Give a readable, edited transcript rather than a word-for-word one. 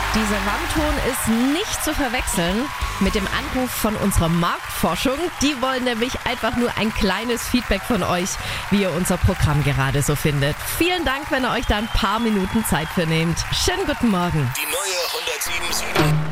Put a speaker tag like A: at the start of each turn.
A: Dieser Warnton ist nicht zu verwechseln mit dem Anruf von unserer Marktforschung. Die wollen nämlich einfach nur ein kleines Feedback von euch, wie ihr unser Programm gerade so findet. Vielen Dank, wenn ihr euch da ein paar Minuten Zeit für nehmt. Schönen guten Morgen.
B: Die neue 107.7